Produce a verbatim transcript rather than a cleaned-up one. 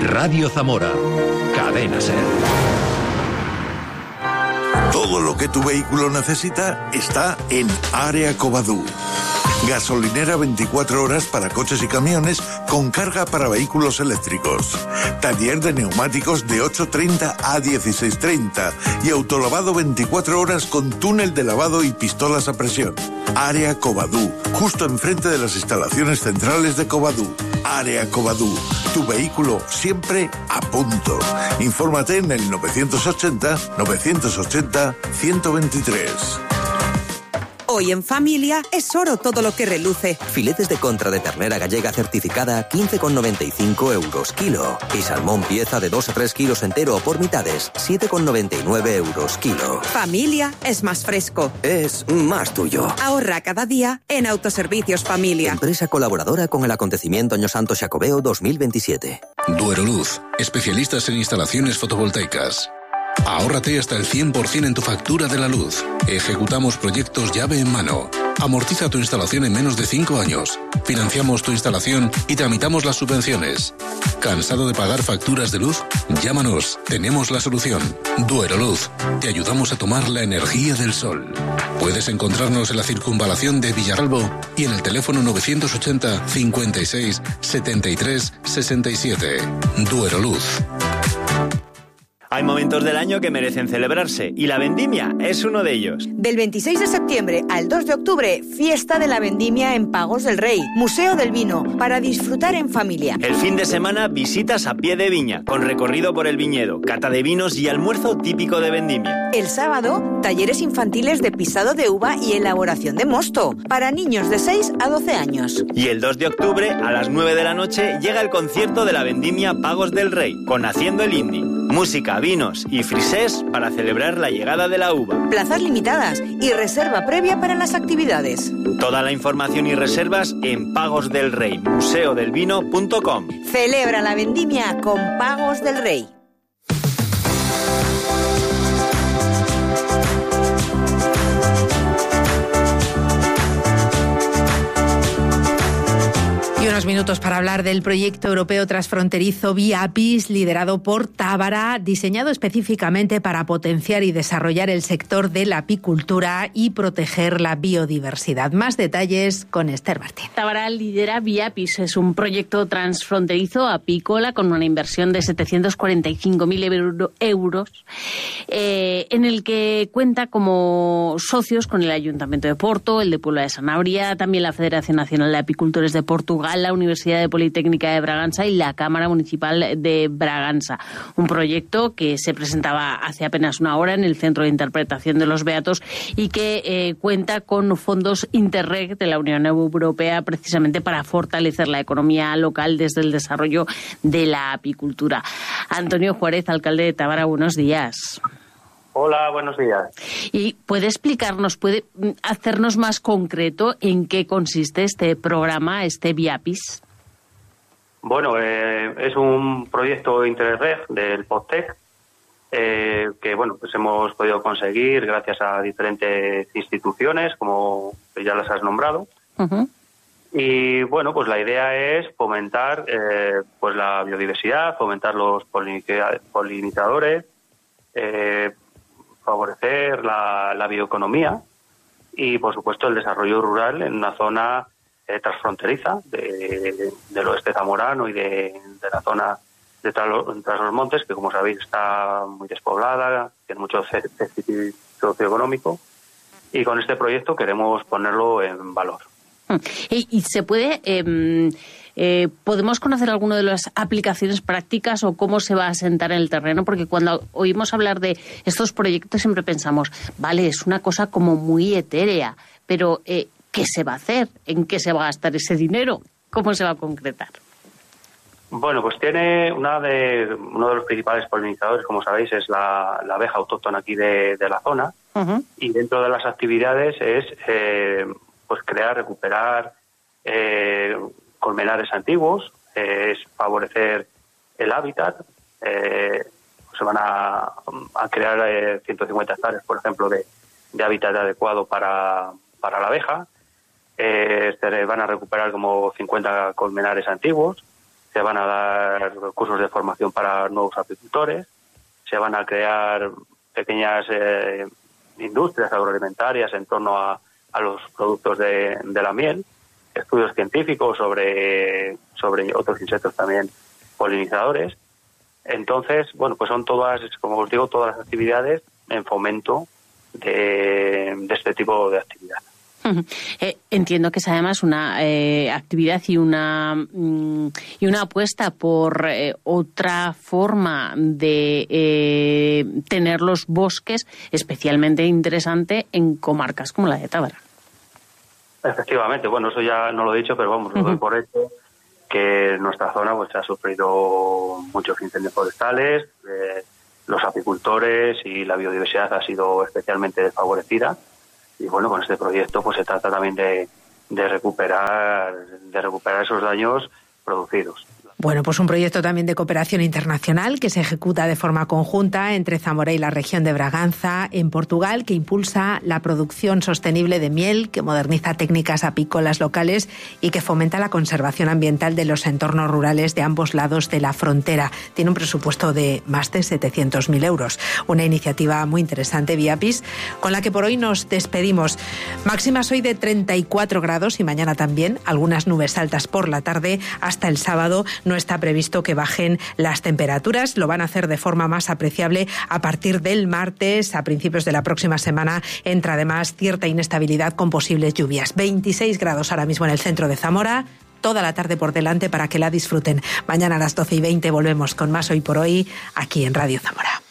Radio Zamora. Cadena Ser. Todo lo que tu vehículo necesita está en Área Covadú. Gasolinera veinticuatro horas para coches y camiones con carga para vehículos eléctricos. Taller de neumáticos de ocho treinta a dieciséis treinta y autolavado veinticuatro horas con túnel de lavado y pistolas a presión. Área Covadú, justo enfrente de las instalaciones centrales de Covadú. Área Covadú, tu vehículo siempre a punto. Infórmate en el novecientos ochenta, novecientos ochenta, ciento veintitrés. Hoy en familia es oro todo lo que reluce. Filetes de contra de ternera gallega certificada quince con noventa y cinco euros kilo. Y salmón pieza de dos a tres kilos entero o por mitades siete con noventa y nueve euros kilo. Familia es más fresco. Es más tuyo. Ahorra cada día en Autoservicios Familia. Empresa colaboradora con el acontecimiento Año Santo Xacobeo dos mil veintisiete. Dueroluz, especialistas en instalaciones fotovoltaicas. Ahórrate hasta el cien por ciento en tu factura de la luz. Ejecutamos proyectos llave en mano. Amortiza tu instalación en menos de cinco años. Financiamos tu instalación y tramitamos las subvenciones. ¿Cansado de pagar facturas de luz? Llámanos, tenemos la solución. Dueroluz, te ayudamos a tomar la energía del sol. Puedes encontrarnos en la circunvalación de Villaralbo y en el teléfono novecientos ochenta, cincuenta y seis, setenta y tres, sesenta y siete. Dueroluz. Hay momentos del año que merecen celebrarse y la vendimia es uno de ellos. Del veintiséis de septiembre al dos de octubre, fiesta de la vendimia en Pagos del Rey, Museo del Vino, para disfrutar en familia. El fin de semana, visitas a pie de viña, con recorrido por el viñedo, cata de vinos y almuerzo típico de vendimia. El sábado, talleres infantiles de pisado de uva y elaboración de mosto, para niños de seis a doce años. Y el dos de octubre, a las nueve de la noche, llega el concierto de la vendimia Pagos del Rey, con Haciendo el Indie. Música, vinos y frisés para celebrar la llegada de la uva. Plazas limitadas y reserva previa para las actividades. Toda la información y reservas en Pagos del Rey, museo del vino punto com. Celebra la vendimia con Pagos del Rey. Y unos minutos para hablar del proyecto europeo transfronterizo Viapis, liderado por Tábara, diseñado específicamente para potenciar y desarrollar el sector de la apicultura y proteger la biodiversidad. Más detalles con Esther Martín. Tábara lidera Viapis, es un proyecto transfronterizo apícola con una inversión de setecientos cuarenta y cinco mil euros, eh, en el que cuenta como socios con el Ayuntamiento de Porto, el de Puebla de Sanabria, también la Federación Nacional de Apicultores de Portugal, la Universidad de Politécnica de Bragança y la Cámara Municipal de Bragança. Un proyecto que se presentaba hace apenas una hora en el Centro de Interpretación de los Beatos y que eh, cuenta con fondos Interreg de la Unión Europea precisamente para fortalecer la economía local desde el desarrollo de la apicultura. Antonio Juárez, alcalde de Tábara, buenos días. Hola, buenos días. ¿Y puede explicarnos, puede hacernos más concreto en qué consiste este programa, este Viapis? Bueno, eh, es un proyecto Interreg del POSTEC eh, que bueno, pues hemos podido conseguir gracias a diferentes instituciones, como ya las has nombrado. Uh-huh. Y bueno, pues la idea es fomentar eh, pues la biodiversidad, fomentar los polinizadores, eh, favorecer la, la bioeconomía y, por supuesto, el desarrollo rural en una zona eh, transfronteriza de, del oeste zamorano y de, de la zona de tras los montes, que, como sabéis, está muy despoblada, tiene mucho déficit socioeconómico, y con este proyecto queremos ponerlo en valor. ¿Y, y se puede... Eh... Eh, ¿Podemos conocer alguna de las aplicaciones prácticas o cómo se va a asentar en el terreno? Porque cuando oímos hablar de estos proyectos siempre pensamos, vale, es una cosa como muy etérea, pero eh, ¿qué se va a hacer? ¿En qué se va a gastar ese dinero? ¿Cómo se va a concretar? Bueno, pues tiene una de uno de los principales polinizadores, como sabéis, es la, la abeja autóctona aquí de, de la zona. Uh-huh. Y dentro de las actividades es eh, pues crear, recuperar eh, colmenares antiguos, eh, es favorecer el hábitat. Eh, se van a, a crear eh, ciento cincuenta hectáreas, por ejemplo, de, de hábitat adecuado para, para la abeja. Eh, se van a recuperar como cincuenta colmenares antiguos. se van a dar cursos de formación para nuevos apicultores, se van a crear pequeñas eh, industrias agroalimentarias en torno a, a los productos de, de la miel, estudios científicos sobre, sobre otros insectos también polinizadores. Entonces, bueno, pues son todas, como os digo, todas las actividades en fomento de, de este tipo de actividad. Eh, entiendo que es además una eh, actividad y una mm, y una apuesta por eh, otra forma de eh, tener los bosques especialmente interesante en comarcas como la de Tábara. Efectivamente, bueno, eso ya no lo he dicho, pero vamos, lo doy por hecho, que nuestra zona pues ha sufrido muchos incendios forestales, eh, los apicultores y la biodiversidad ha sido especialmente desfavorecida. Y bueno, con este proyecto pues se trata también de, de recuperar de recuperar esos daños producidos. Bueno, pues un proyecto también de cooperación internacional que se ejecuta de forma conjunta entre Zamora y la región de Braganza, en Portugal, que impulsa la producción sostenible de miel, que moderniza técnicas apícolas locales y que fomenta la conservación ambiental de los entornos rurales de ambos lados de la frontera. Tiene un presupuesto de más de setecientos mil euros. Una iniciativa muy interesante, Viapis, con la que por hoy nos despedimos. Máximas hoy de treinta y cuatro grados y mañana también, algunas nubes altas por la tarde. Hasta el sábado no está previsto que bajen las temperaturas. Lo van a hacer de forma más apreciable a partir del martes. A principios de la próxima semana entra además cierta inestabilidad con posibles lluvias. veintiséis grados ahora mismo en el centro de Zamora. Toda la tarde por delante para que la disfruten. Mañana a las doce y veinte volvemos con más Hoy por Hoy aquí en Radio Zamora.